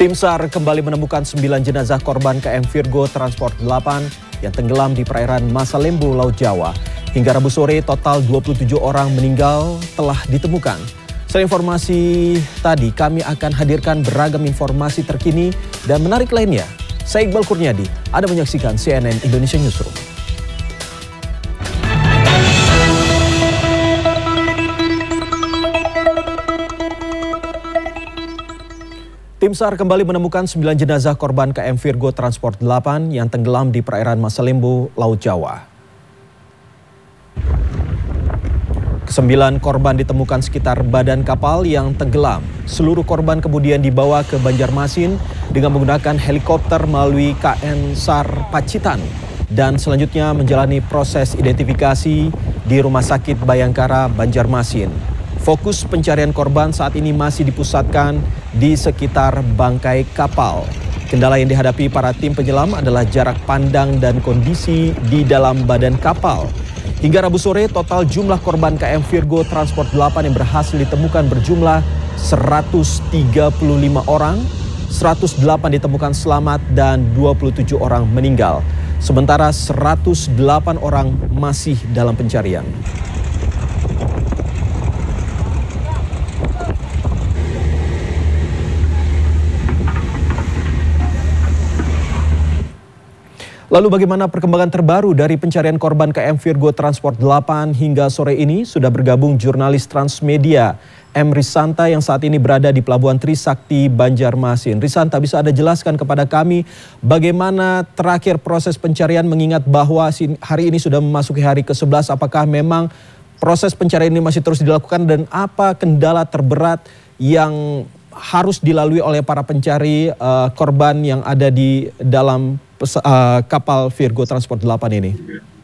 Tim SAR kembali menemukan 9 jenazah korban KM Virgo Transport 8 yang tenggelam di perairan Masalembo, Laut Jawa. Hingga Rabu sore, total 27 orang meninggal telah ditemukan. Selain informasi tadi, kami akan hadirkan beragam informasi terkini dan menarik lainnya. Saya Iqbal Kurniadi, Anda menyaksikan CNN Indonesia Newsroom. Tim SAR kembali menemukan 9 jenazah korban KM Virgo Transport 8 yang tenggelam di perairan Masalembo, Laut Jawa. Kesembilan korban ditemukan sekitar badan kapal yang tenggelam. Seluruh korban kemudian dibawa ke Banjarmasin dengan menggunakan helikopter melalui KN SAR Pacitan dan selanjutnya menjalani proses identifikasi di Rumah Sakit Bayangkara, Banjarmasin. Fokus pencarian korban saat ini masih dipusatkan di sekitar bangkai kapal. Kendala yang dihadapi para tim penyelam adalah jarak pandang dan kondisi di dalam badan kapal. Hingga Rabu sore, total jumlah korban KM Virgo Transport 8 yang berhasil ditemukan berjumlah 135 orang, 108 ditemukan selamat dan 27 orang meninggal. Sementara 108 orang masih dalam pencarian. Lalu bagaimana perkembangan terbaru dari pencarian korban KM Virgo Transport 8 hingga sore ini? Sudah bergabung jurnalis Transmedia M. Risanta yang saat ini berada di Pelabuhan Trisakti, Banjarmasin. Risanta, bisa Anda jelaskan kepada kami bagaimana terakhir proses pencarian mengingat bahwa hari ini sudah memasuki hari ke-11. Apakah memang proses pencarian ini masih terus dilakukan dan apa kendala terberat yang harus dilalui oleh para pencari korban yang ada di dalam kapal Virgo Transport 8 ini?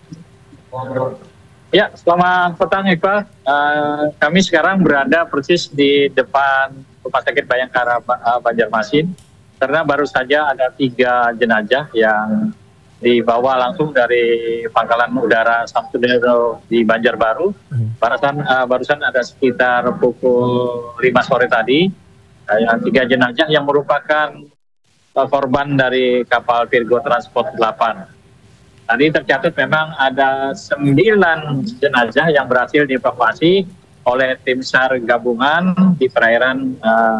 Ya, selamat petang Iqbal. Kami sekarang berada persis di depan Rumah Sakit Bayangkara Banjarmasin karena baru saja ada 3 jenazah yang dibawa langsung dari Pangkalan Udara Samsudinur di Banjarbaru. Barusan ada sekitar pukul 5 sore tadi, 3 jenazah yang merupakan korban dari kapal Virgo Transport 8. Tadi tercatat memang ada 9 jenazah yang berhasil dievakuasi oleh tim SAR gabungan di perairan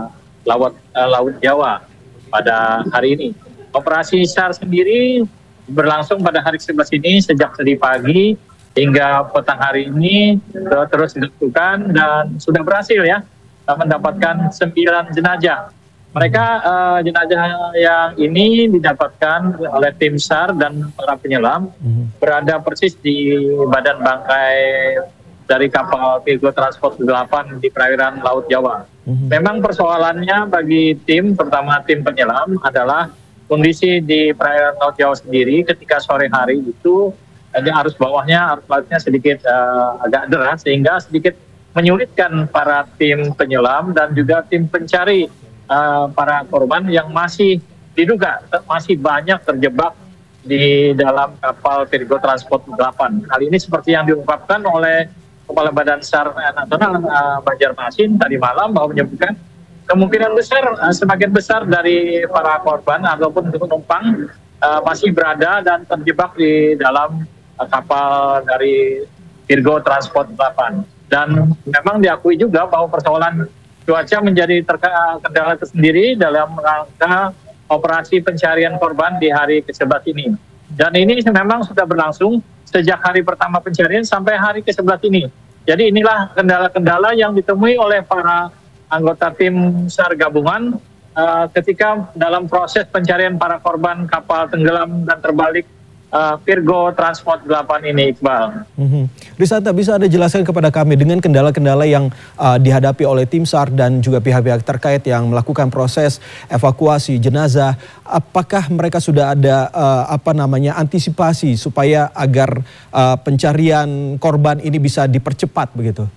Laut Jawa pada hari ini. Operasi SAR sendiri berlangsung pada hari ke-11 ini sejak tadi pagi hingga petang hari ini terus dilakukan dan sudah berhasil ya mendapatkan 9 jenazah. Mereka jenazah yang ini didapatkan oleh tim SAR dan para penyelam berada persis di badan bangkai dari kapal Virgo Transport 8 di perairan Laut Jawa. Memang persoalannya bagi tim, terutama tim penyelam, adalah kondisi di perairan Laut Jawa sendiri ketika sore hari itu arus bawahnya, arus lautnya sedikit agak deras sehingga sedikit menyulitkan para tim penyelam dan juga tim pencari para korban yang masih diduga masih banyak terjebak di dalam kapal Virgo Transport 8. Hal ini seperti yang diungkapkan oleh Kepala Badan SAR Nasional Banjarmasin tadi malam bahwa menyebutkan kemungkinan besar semakin besar dari para korban ataupun penumpang masih berada dan terjebak di dalam kapal dari Virgo Transport 8. Dan memang diakui juga bahwa persoalan cuaca menjadi kendala tersendiri dalam rangka operasi pencarian korban di hari ke-11 ini. Dan ini memang sudah berlangsung sejak hari pertama pencarian sampai hari ke-11 ini. Jadi inilah kendala-kendala yang ditemui oleh para anggota tim SAR gabungan ketika dalam proses pencarian para korban kapal tenggelam dan terbalik Virgo Transport 8 ini, Iqbal. Risanta, bisa Anda jelaskan kepada kami dengan kendala-kendala yang dihadapi oleh tim SAR dan juga pihak-pihak terkait yang melakukan proses evakuasi jenazah, apakah mereka sudah ada antisipasi supaya agar pencarian korban ini bisa dipercepat begitu?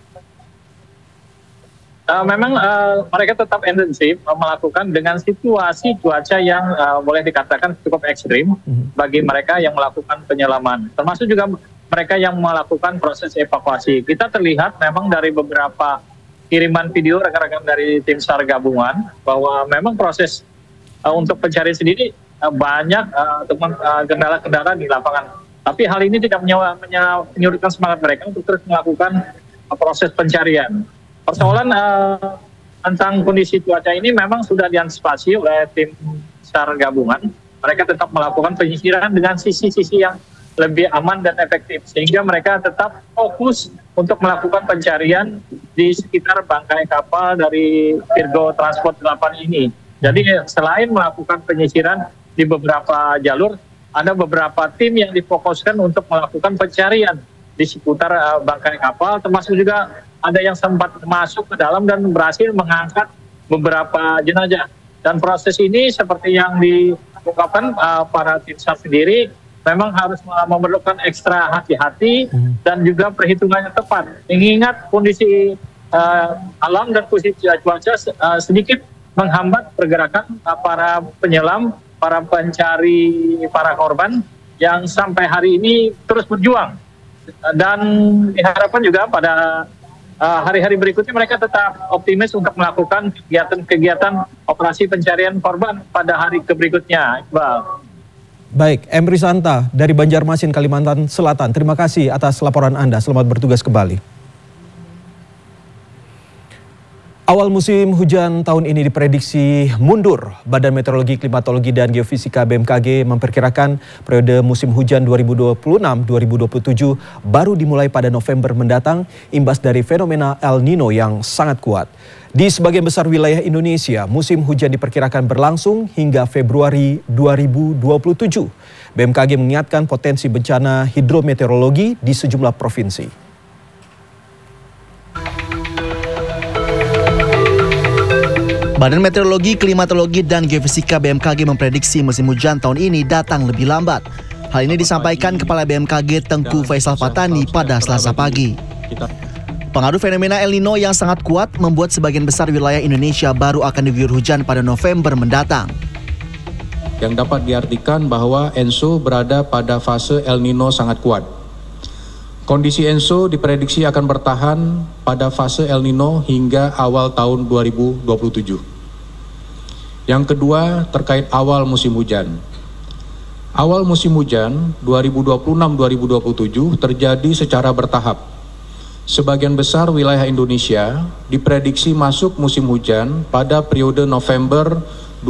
Memang mereka tetap intensif melakukan dengan situasi cuaca yang boleh dikatakan cukup ekstrim bagi mereka yang melakukan penyelaman. Termasuk juga mereka yang melakukan proses evakuasi. Kita terlihat memang dari beberapa kiriman video rekan-rekan dari tim SAR gabungan bahwa memang proses untuk pencarian sendiri banyak kendala-kendala di lapangan. Tapi hal ini tidak menyurutkan semangat mereka untuk terus melakukan proses pencarian. Persoalan tentang kondisi cuaca ini memang sudah diantisipasi oleh tim SAR gabungan. Mereka tetap melakukan penyisiran dengan sisi-sisi yang lebih aman dan efektif, sehingga mereka tetap fokus untuk melakukan pencarian di sekitar bangkai kapal dari Virgo Transport 8 ini. Jadi selain melakukan penyisiran di beberapa jalur, ada beberapa tim yang difokuskan untuk melakukan pencarian di seputar bangkai kapal, termasuk juga ada yang sempat masuk ke dalam dan berhasil mengangkat beberapa jenazah. Dan proses ini seperti yang diungkapkan para tim SAR sendiri, memang harus memerlukan ekstra hati-hati dan juga perhitungannya tepat. Mengingat kondisi alam dan kondisi cuaca sedikit menghambat pergerakan para penyelam, para pencari para korban yang sampai hari ini terus berjuang. Dan diharapkan juga pada hari-hari berikutnya mereka tetap optimis untuk melakukan kegiatan-kegiatan operasi pencarian korban pada hari berikutnya. Iqbal. Baik, Emri Santa dari Banjarmasin, Kalimantan Selatan. Terima kasih atas laporan Anda. Selamat bertugas kembali. Awal musim hujan tahun ini diprediksi mundur. Badan Meteorologi, Klimatologi, dan Geofisika BMKG memperkirakan periode musim hujan 2026-2027 baru dimulai pada November mendatang, imbas dari fenomena El Nino yang sangat kuat. Di sebagian besar wilayah Indonesia, musim hujan diperkirakan berlangsung hingga Februari 2027. BMKG mengingatkan potensi bencana hidrometeorologi di sejumlah provinsi. Badan Meteorologi, Klimatologi, dan Geofisika BMKG memprediksi musim hujan tahun ini datang lebih lambat. Hal ini disampaikan Kepala BMKG Tengku Faisal Fatani pada Selasa pagi. Pengaruh fenomena El Nino yang sangat kuat membuat sebagian besar wilayah Indonesia baru akan diguyur hujan pada November mendatang. Yang dapat diartikan bahwa ENSO berada pada fase El Nino sangat kuat. Kondisi ENSO diprediksi akan bertahan pada fase El Nino hingga awal tahun 2027. Yang kedua, terkait awal musim hujan. Awal musim hujan 2026-2027 terjadi secara bertahap. Sebagian besar wilayah Indonesia diprediksi masuk musim hujan pada periode November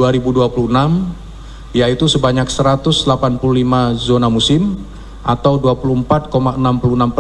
2026, yaitu sebanyak 185 zona musim atau 24,66%